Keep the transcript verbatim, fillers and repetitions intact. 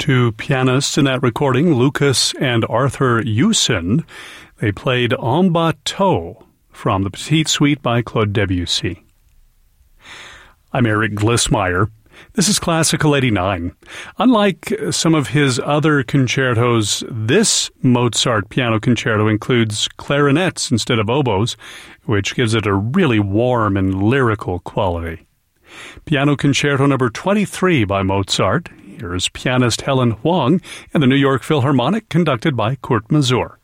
two pianists in that recording, Lucas and Arthur Hewson. They played En Bateau from the Petite Suite by Claude Debussy. I'm Eric Glissmeyer. This is Classical eighty-nine. Unlike some of his other concertos, this Mozart piano concerto includes clarinets instead of oboes, which gives it a really warm and lyrical quality. Piano Concerto number twenty-three by Mozart. Here's pianist Helen Huang and the New York Philharmonic, conducted by Kurt Masur.